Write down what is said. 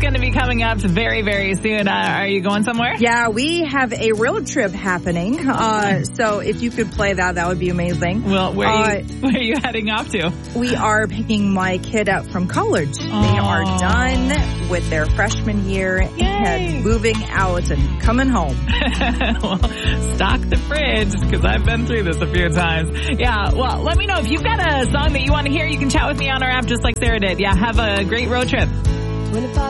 going to be coming up very, very soon. Are you going somewhere? Yeah, we have a road trip happening. So if you could play that would be amazing. Well, where are you heading off to? We are picking my kid up from college. They are done with their freshman year and moving out and coming home. Well, stock the fridge because I've been through this a few times. Yeah, well, let me know if you've got a song that you want to hear. You can chat with me on our app just like Sarah did. Yeah, have a great road trip.